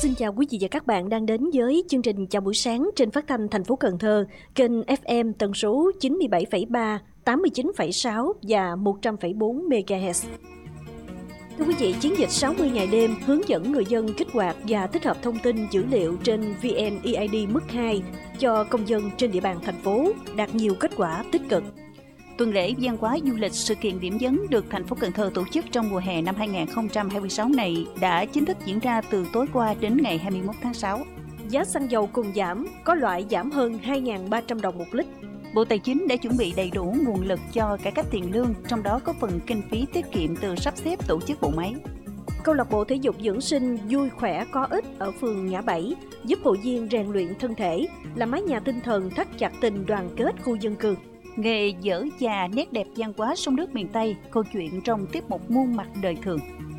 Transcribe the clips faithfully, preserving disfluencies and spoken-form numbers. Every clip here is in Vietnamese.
Xin chào quý vị và các bạn đang đến với chương trình Chào buổi sáng trên phát thanh thành phố Cần Thơ, kênh ép em tần số chín mươi bảy phẩy ba, tám mươi chín phẩy sáu và một trăm phẩy bốn MHz. Thưa quý vị, chiến dịch sáu mươi ngày đêm hướng dẫn người dân kích hoạt và tích hợp thông tin dữ liệu trên vê en e i đê mức hai cho công dân trên địa bàn thành phố đạt nhiều kết quả tích cực. Tuần lễ văn hóa du lịch sự kiện điểm nhấn được thành phố Cần Thơ tổ chức trong mùa hè năm hai không hai sáu này đã chính thức diễn ra từ tối qua đến ngày hai mươi mốt tháng sáu. Giá xăng dầu cùng giảm, có loại giảm hơn hai nghìn ba trăm đồng một lít. Bộ Tài chính đã chuẩn bị đầy đủ nguồn lực cho cải cách tiền lương, trong đó có phần kinh phí tiết kiệm từ sắp xếp tổ chức bộ máy. Câu lạc bộ thể dục dưỡng sinh vui khỏe có ích ở phường Ngã Bảy giúp hội viên rèn luyện thân thể, là mái nhà tinh thần thắt chặt tình đoàn kết khu dân cư. Nghề dở già nét đẹp văn hóa sông nước miền Tây, câu chuyện trong tiết mục muôn mặt đời thường.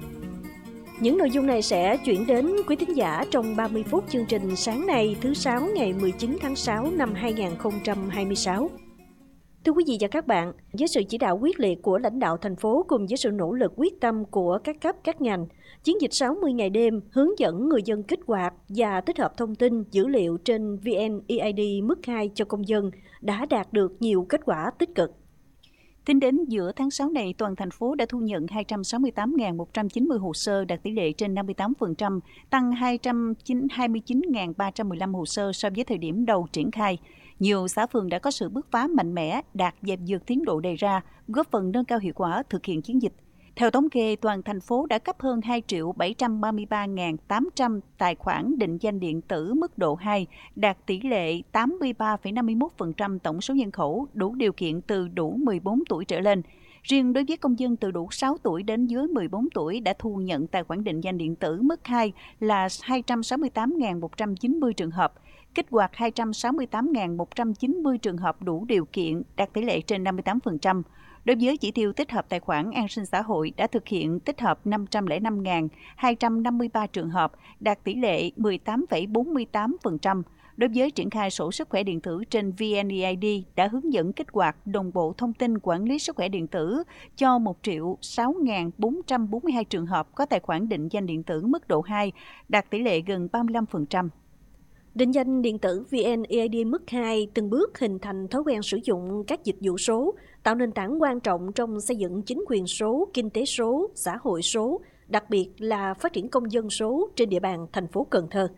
Những nội dung này sẽ chuyển đến quý thính giả trong ba mươi phút chương trình sáng nay thứ Sáu ngày mười chín tháng sáu năm hai nghìn không trăm hai mươi sáu. Thưa quý vị và các bạn, với sự chỉ đạo quyết liệt của lãnh đạo thành phố cùng với sự nỗ lực quyết tâm của các cấp các ngành, chiến dịch sáu mươi ngày đêm hướng dẫn người dân kích hoạt và tích hợp thông tin dữ liệu trên vê en e i đê mức hai cho công dân đã đạt được nhiều kết quả tích cực. Tính đến giữa tháng sáu này, toàn thành phố đã thu nhận hai trăm sáu mươi tám nghìn một trăm chín mươi hồ sơ đạt tỷ lệ trên năm mươi tám phần trăm, tăng hai trăm hai mươi chín nghìn ba trăm mười lăm hồ sơ so với thời điểm đầu triển khai. Nhiều xã phường đã có sự bứt phá mạnh mẽ, đạt dẹp vượt tiến độ đề ra, góp phần nâng cao hiệu quả thực hiện chiến dịch. Theo thống kê, toàn thành phố đã cấp hơn hai triệu bảy trăm ba mươi ba nghìn tám trăm tài khoản định danh điện tử mức độ hai, đạt tỷ lệ tám mươi ba phẩy năm mươi mốt phần trăm tổng số nhân khẩu đủ điều kiện từ đủ mười bốn tuổi trở lên. Riêng đối với công dân từ đủ sáu tuổi đến dưới mười bốn tuổi đã thu nhận tài khoản định danh điện tử mức hai là hai trăm sáu mươi tám nghìn một trăm chín mươi trường hợp, kích hoạt hai trăm sáu mươi tám nghìn một trăm chín mươi trường hợp đủ điều kiện, đạt tỷ lệ trên năm mươi tám phần trăm. Đối với chỉ tiêu tích hợp tài khoản an sinh xã hội đã thực hiện tích hợp năm trăm lẻ năm nghìn hai trăm năm mươi ba trường hợp, đạt tỷ lệ mười tám phẩy bốn mươi tám phần trăm. Đối với triển khai sổ sức khỏe điện tử trên vê en e i đê đã hướng dẫn kích hoạt đồng bộ thông tin quản lý sức khỏe điện tử cho một triệu sáu nghìn bốn trăm bốn mươi hai trường hợp có tài khoản định danh điện tử mức độ hai, đạt tỷ lệ gần ba mươi lăm phần trăm. Định danh điện tử vê en e i đê mức hai từng bước hình thành thói quen sử dụng các dịch vụ số, tạo nền tảng quan trọng trong xây dựng chính quyền số, kinh tế số, xã hội số, đặc biệt là phát triển công dân số trên địa bàn thành phố Cần Thơ.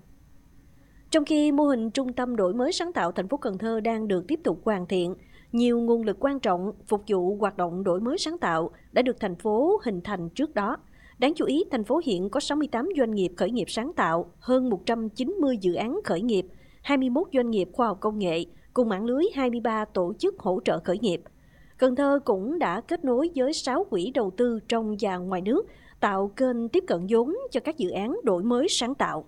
Trong khi mô hình trung tâm đổi mới sáng tạo thành phố Cần Thơ đang được tiếp tục hoàn thiện, nhiều nguồn lực quan trọng phục vụ hoạt động đổi mới sáng tạo đã được thành phố hình thành trước đó. Đáng chú ý, thành phố hiện có sáu mươi tám doanh nghiệp khởi nghiệp sáng tạo, hơn một trăm chín mươi dự án khởi nghiệp, hai mươi mốt doanh nghiệp khoa học công nghệ, cùng mạng lưới hai mươi ba tổ chức hỗ trợ khởi nghiệp. Cần Thơ cũng đã kết nối với sáu quỹ đầu tư trong và ngoài nước, tạo kênh tiếp cận vốn cho các dự án đổi mới sáng tạo.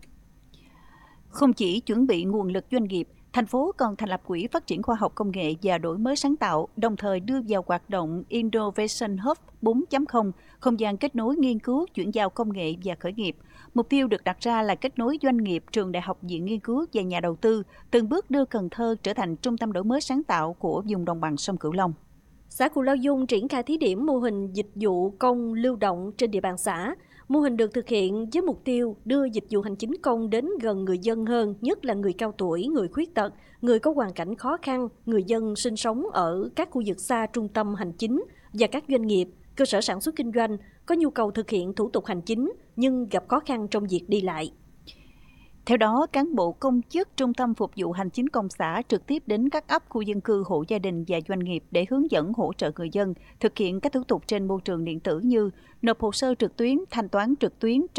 Không chỉ chuẩn bị nguồn lực doanh nghiệp, thành phố còn thành lập Quỹ Phát triển Khoa học Công nghệ và Đổi mới sáng tạo, đồng thời đưa vào hoạt động Innovation Hub bốn chấm không, không gian kết nối nghiên cứu, chuyển giao công nghệ và khởi nghiệp. Mục tiêu được đặt ra là kết nối doanh nghiệp, trường đại học, viện nghiên cứu và nhà đầu tư, từng bước đưa Cần Thơ trở thành trung tâm đổi mới sáng tạo của vùng đồng bằng sông Cửu Long. Xã Cù Lao Dung triển khai thí điểm mô hình dịch vụ công lưu động trên địa bàn xã. Mô hình được thực hiện với mục tiêu đưa dịch vụ hành chính công đến gần người dân hơn, nhất là người cao tuổi, người khuyết tật, người có hoàn cảnh khó khăn, người dân sinh sống ở các khu vực xa trung tâm hành chính và các doanh nghiệp, cơ sở sản xuất kinh doanh có nhu cầu thực hiện thủ tục hành chính nhưng gặp khó khăn trong việc đi lại. Theo đó, cán bộ công chức Trung tâm Phục vụ Hành chính công xã trực tiếp đến các ấp, khu dân cư, hộ gia đình và doanh nghiệp để hướng dẫn hỗ trợ người dân thực hiện các thủ tục trên môi trường điện tử như nộp hồ sơ trực tuyến, thanh toán trực tuyến,